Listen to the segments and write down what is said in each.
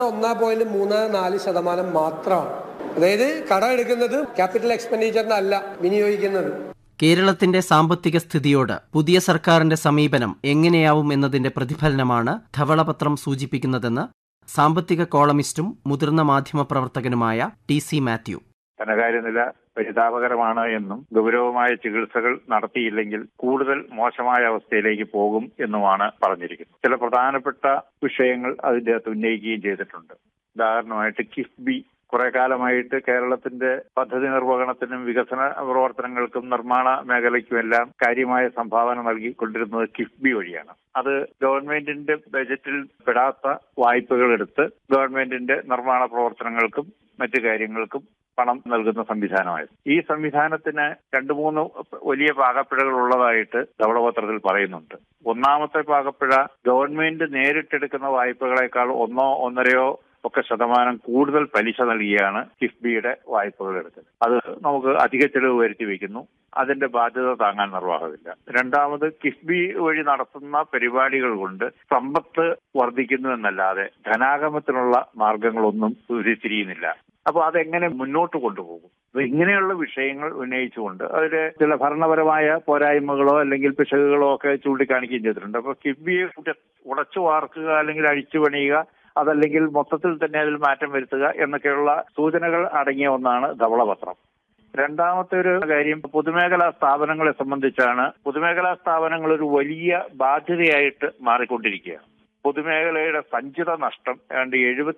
1.34% മാത്രമാണ്. അതായത് കടം എടുക്കുന്നത് ക്യാപിറ്റൽ എക്സ്പെൻഡിച്ചറിനല്ല വിനിയോഗിക്കുന്നത്. കേരളത്തിന്റെ സാമ്പത്തിക സ്ഥിതിയോട് പുതിയ സർക്കാരിന്റെ സമീപനം എങ്ങനെയാവും എന്നതിന്റെ പ്രതിഫലനമാണ് ധവളപത്രം സൂചിപ്പിക്കുന്നതെന്ന് സാമ്പത്തിക കോളമിസ്റ്റും മുതിർന്ന മാധ്യമപ്രവർത്തകനുമായ TC മാത്യു. ധനകാര്യനില പരിതാപകരമാണ് എന്നും ഗൗരവമായ ചികിത്സകൾ നടത്തിയില്ലെങ്കിൽ കൂടുതൽ മോശമായ അവസ്ഥയിലേക്ക് പോകും എന്നുമാണ് പറഞ്ഞിരിക്കുന്നത്. ചില പ്രധാനപ്പെട്ട വിഷയങ്ങൾ അതിന്റെ അകത്ത് ഉന്നയിക്കുകയും ചെയ്തിട്ടുണ്ട്. ഉദാഹരണമായിട്ട് കിഫ്ബി കുറെ കാലമായിട്ട് കേരളത്തിന്റെ പദ്ധതി നിർവഹണത്തിനും വികസന പ്രവർത്തനങ്ങൾക്കും നിർമ്മാണ മേഖലയ്ക്കുമെല്ലാം കാര്യമായ സംഭാവന നൽകിക്കൊണ്ടിരുന്നത് കിഫ്ബി വഴിയാണ്. അത് ഗവൺമെന്റിന്റെ ബജറ്റിൽ പെടാത്ത വായ്പകൾ എടുത്ത് ഗവൺമെന്റിന്റെ നിർമ്മാണ പ്രവർത്തനങ്ങൾക്കും മറ്റു കാര്യങ്ങൾക്കും പണം നൽകുന്ന സംവിധാനമായിരുന്നു. ഈ സംവിധാനത്തിന് 2-3 വലിയ പാകപ്പിഴകൾ ഉള്ളതായിട്ട് ധവളപത്രത്തിൽ പറയുന്നുണ്ട്. ഒന്നാമത്തെ പാകപ്പിഴ ഗവൺമെന്റ് നേരിട്ടെടുക്കുന്ന വായ്പകളെക്കാൾ 1-1.5% കൂടുതൽ പലിശ നൽകിയാണ് കിഫ്ബിയുടെ വായ്പകൾ എടുക്കുന്നത്. അത് നമുക്ക് അധിക ചെലവ് വരുത്തി വയ്ക്കുന്നു. അതിന്റെ ബാധ്യത താങ്ങാൻ നിർവാഹമില്ല. രണ്ടാമത് കിഫ്ബി വഴി നടത്തുന്ന പരിപാടികൾ കൊണ്ട് സമ്പത്ത് വർദ്ധിക്കുന്നു എന്നല്ലാതെ ധനാഗമത്തിനുള്ള മാർഗങ്ങളൊന്നും ഉരുത്തിരിയുന്നില്ല. അപ്പോൾ അതെങ്ങനെ മുന്നോട്ട് കൊണ്ടുപോകും? ഇങ്ങനെയുള്ള വിഷയങ്ങൾ ഉന്നയിച്ചുകൊണ്ട് അതിൽ ചില ഭരണപരമായ പോരായ്മകളോ അല്ലെങ്കിൽ പിശകുകളോ ഒക്കെ ചൂണ്ടിക്കാണിക്കുകയും ചെയ്തിട്ടുണ്ട്. അപ്പോൾ കിഫ്ബിയെ ഉടച്ചു വാർക്കുക അല്ലെങ്കിൽ അഴിച്ചു പണിയുക, അതല്ലെങ്കിൽ മൊത്തത്തിൽ തന്നെ അതിൽ മാറ്റം വരുത്തുക എന്നൊക്കെയുള്ള സൂചനകൾ അടങ്ങിയ ഒന്നാണ് ധവളപത്രം. രണ്ടാമത്തെ ഒരു കാര്യം പൊതുമേഖലാ സ്ഥാപനങ്ങളെ സംബന്ധിച്ചാണ്. പൊതുമേഖലാ സ്ഥാപനങ്ങൾ ഒരു വലിയ ബാധ്യതയായിട്ട് മാറിക്കൊണ്ടിരിക്കുകയാണ്. പൊതുമേഖലയുടെ സഞ്ചിത നഷ്ടം ഏതാണ്ട്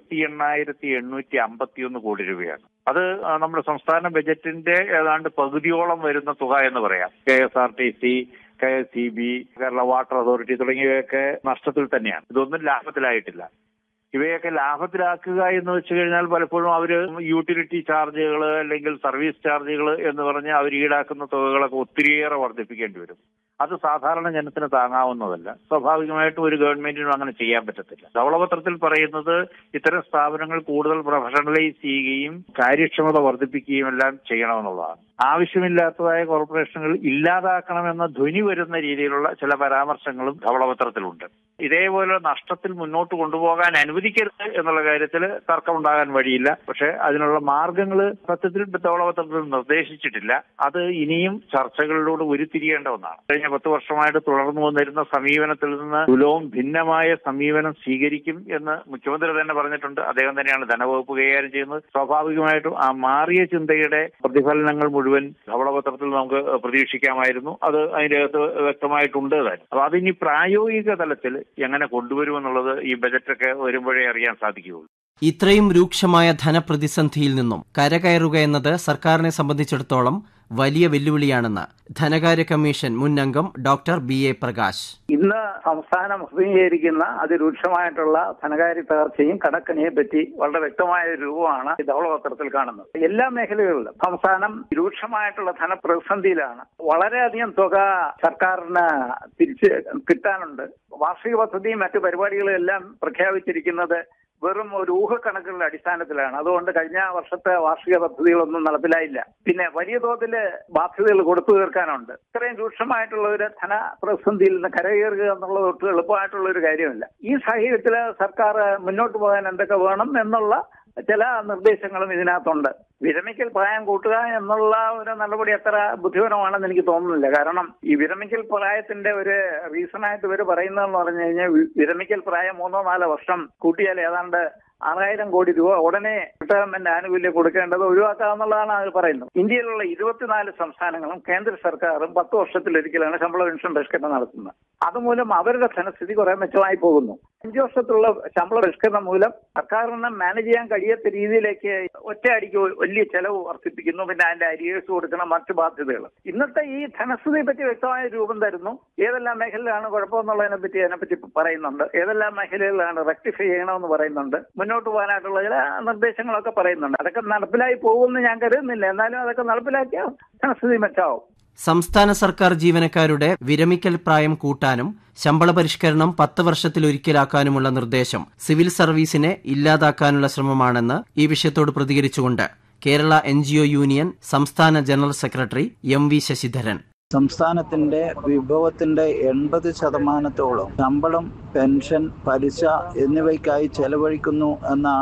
78,851 കോടി രൂപയാണ്. അത് നമ്മുടെ സംസ്ഥാന ബജറ്റിന്റെ ഏതാണ്ട് പകുതിയോളം വരുന്ന തുക എന്ന് പറയാം. KSRTC, KSEB, Kerala water authority തുടങ്ങിയവയൊക്കെ നഷ്ടത്തിൽ തന്നെയാണ്. ഇതൊന്നും ലാഭത്തിലായിട്ടില്ല. ഇവയൊക്കെ ലാഭത്തിലാക്കുക എന്ന് വെച്ച് കഴിഞ്ഞാൽ പലപ്പോഴും അവര് യൂട്ടിലിറ്റി ചാർജുകൾ അല്ലെങ്കിൽ സർവീസ് ചാർജുകൾ എന്ന് പറഞ്ഞ് അവർ ഈടാക്കുന്ന തുകകളൊക്കെ ഒത്തിരിയേറെ വർദ്ധിപ്പിക്കേണ്ടി വരും. അത് സാധാരണ ജനത്തിന് താങ്ങാവുന്നതല്ല. സ്വാഭാവികമായിട്ടും ഒരു ഗവൺമെന്റിനും അങ്ങനെ ചെയ്യാൻ പറ്റത്തില്ല. ധവളപത്രത്തിൽ പറയുന്നത് ഇത്തരം സ്ഥാപനങ്ങൾ കൂടുതൽ പ്രൊഫഷണലൈസ് ചെയ്യുകയും കാര്യക്ഷമത വർദ്ധിപ്പിക്കുകയും എല്ലാം ചെയ്യണമെന്നുള്ളതാണ്. ആവശ്യമില്ലാത്തതായ കോർപ്പറേഷനുകൾ ഇല്ലാതാക്കണമെന്ന ധ്വനി വരുന്ന രീതിയിലുള്ള ചില പരാമർശങ്ങളും ധവളപത്രത്തിലുണ്ട്. ഇതേപോലെ നഷ്ടത്തിൽ മുന്നോട്ട് കൊണ്ടുപോകാൻ അനുവദിക്കരുത് എന്നുള്ള കാര്യത്തിൽ തർക്കമുണ്ടാകാൻ വഴിയില്ല. പക്ഷെ അതിനുള്ള മാർഗങ്ങൾ സത്യത്തിൽ ധവളപത്രത്തിൽ നിർദ്ദേശിച്ചിട്ടില്ല. അത് ഇനിയും ചർച്ചകളിലൂടെ ഉരുത്തിരിയേണ്ട ഒന്നാണ്. കഴിഞ്ഞ 10 വർഷമായിട്ട് തുടർന്നു വന്നിരുന്ന സമീപനത്തിൽ നിന്ന് തുലവും ഭിന്നമായ സമീപനം സ്വീകരിക്കും എന്ന് മുഖ്യമന്ത്രി തന്നെ പറഞ്ഞിട്ടുണ്ട്. അദ്ദേഹം തന്നെയാണ് ധനവകുപ്പ് കൈകാര്യം ചെയ്യുന്നത്. സ്വാഭാവികമായിട്ടും ആ മാറിയ ചിന്തയുടെ പ്രതിഫലനങ്ങൾ മുഴുവൻ ധവളപത്രത്തിൽ നമുക്ക് പ്രതീക്ഷിക്കാമായിരുന്നു. അത് അതിൻ്റെ അകത്ത് വ്യക്തമായിട്ടുണ്ട് തന്നെ. അപ്പൊ അതിനി പ്രായോഗിക തലത്തിൽ എങ്ങനെ കൊണ്ടുവരുമെന്നുള്ളത് ഈ ബജറ്റൊക്കെ വരുമ്പോഴേ അറിയാൻ സാധിക്കുകയുള്ളൂ. ഇത്രയും രൂക്ഷമായ ധനപ്രതിസന്ധിയിൽ നിന്നും കരകയറുക എന്നത് സർക്കാരിനെ സംബന്ധിച്ചിടത്തോളം വലിയ വെല്ലുവിളിയാണെന്ന് ധനകാര്യ കമ്മീഷൻ മുൻ അംഗം ഡോക്ടർ BA പ്രകാശ്. ഇന്ന് സംസ്ഥാനം അഭിമുഖീകരിക്കുന്ന അതിരൂക്ഷമായിട്ടുള്ള ധനകാര്യ തകർച്ചയും കടക്കണിയെ പറ്റി വളരെ വ്യക്തമായ ഒരു രൂപമാണ് ഈ ധവളപത്രത്തിൽ കാണുന്നത്. എല്ലാ മേഖലകളിലും സംസ്ഥാനം രൂക്ഷമായിട്ടുള്ള ധനപ്രതിസന്ധിയിലാണ്. വളരെയധികം തുക സർക്കാരിന് തിരിച്ച് കിട്ടാനുണ്ട്. വാർഷിക പദ്ധതിയും മറ്റു പരിപാടികളും എല്ലാം പ്രഖ്യാപിച്ചിരിക്കുന്നത് വെറും ഒരു ഊഹക്കണക്കുകളുടെ അടിസ്ഥാനത്തിലാണ്. അതുകൊണ്ട് കഴിഞ്ഞ വർഷത്തെ വാർഷിക പദ്ധതികളൊന്നും നടപ്പിലായില്ല. പിന്നെ വലിയ തോതിൽ ബാധ്യതകൾ കൊടുത്തു തീർക്കാനുണ്ട്. ഇത്രയും രൂക്ഷമായിട്ടുള്ള ഒരു ധന പ്രതിസന്ധിയിൽ നിന്ന് കരകയറുക എന്നുള്ളത് ഒട്ടും എളുപ്പമായിട്ടുള്ള ഒരു കാര്യമല്ല. ഈ സാഹചര്യത്തിൽ സർക്കാർ മുന്നോട്ട് പോകാൻ എന്തൊക്കെ വേണം എന്നുള്ള ചില നിർദ്ദേശങ്ങളും ഇതിനകത്തുണ്ട്. വിരമിക്കൽ പ്രായം കൂട്ടുക എന്നുള്ള ഒരു നടപടി അത്ര ബുദ്ധിപരമാണെന്ന് എനിക്ക് തോന്നുന്നില്ല. കാരണം ഈ വിരമിക്കൽ പ്രായത്തിന്റെ ഒരു റീസണായിട്ട് ഇവർ പറയുന്നതെന്ന് പറഞ്ഞു കഴിഞ്ഞാൽ വിരമിക്കൽ പ്രായം 3-4 വർഷം കൂട്ടിയാൽ ഏതാണ്ട് 6,000 കോടി രൂപ ഉടനെ റിട്ടയർമെന്റ് ആനുകൂല്യം കൊടുക്കേണ്ടത് ഒഴിവാക്കാമെന്നുള്ളതാണ് അവർ പറയുന്നത്. ഇന്ത്യയിലുള്ള 24 സംസ്ഥാനങ്ങളും കേന്ദ്ര സർക്കാരും 10 വർഷത്തിലൊരിക്കലാണ് ശമ്പള പെൻഷൻ പരിഷ്കരണം നടത്തുന്നത്. അതുമൂലം അവരുടെ ധനസ്ഥിതി കുറെ മെച്ചമായി പോകുന്നു. 5 വർഷത്തുള്ള ശമ്പള പരിഷ്കരണം മൂലം സർക്കാരിന് മാനേജ് ചെയ്യാൻ കഴിയാത്ത രീതിയിലേക്ക് ഒറ്റയടിക്ക് വലിയ ചെലവ് വർദ്ധിപ്പിക്കുന്നു. പിന്നെ അതിന്റെ അരിയേഴ്സ് കൊടുക്കണം, മറ്റു ബാധ്യതകൾ. ഇന്നത്തെ ഈ ധനസ്ഥിതിയെ പറ്റി വ്യക്തമായ രൂപം തരുന്നു. ഏതെല്ലാം മേഖലയിലാണ് കുഴപ്പമെന്നുള്ളതിനെ പറ്റി അതിനെപ്പറ്റി പറയുന്നുണ്ട്. ഏതെല്ലാം മേഖലകളിലാണ് റെക്ടിഫൈ ചെയ്യണമെന്ന് പറയുന്നുണ്ട്. മുന്നോട്ട് പോകാനായിട്ടുള്ള ചില നിർദ്ദേശങ്ങളൊക്കെ പറയുന്നുണ്ട്. അതൊക്കെ നടപ്പിലായി പോകുമെന്ന് ഞാൻ കരുതുന്നില്ല. എന്നാലും അതൊക്കെ നടപ്പിലാക്കിയാൽ ധനസ്ഥിതി മെച്ചമാവും. സംസ്ഥാന സർക്കാർ ജീവനക്കാരുടെ വിരമിക്കൽ പ്രായം കൂട്ടാനും ശമ്പള പരിഷ്കരണം 10 വർഷത്തിലൊരിക്കലാക്കാനുമുള്ള നിർദ്ദേശം സിവിൽ സർവീസിനെ ഇല്ലാതാക്കാനുള്ള ശ്രമമാണെന്ന് ഈ വിഷയത്തോട് പ്രതികരിച്ചുകൊണ്ട് കേരള NGO യൂണിയൻ സംസ്ഥാന ജനറൽ സെക്രട്ടറി MV ശശിധരൻ സംസ്ഥാനത്തിന്റെ വിഭവത്തിന്റെ 80% ശമ്പളം, പെൻഷൻ, പലിശ എന്നിവയ്ക്കായി ചെലവഴിക്കുന്നു എന്നാണ്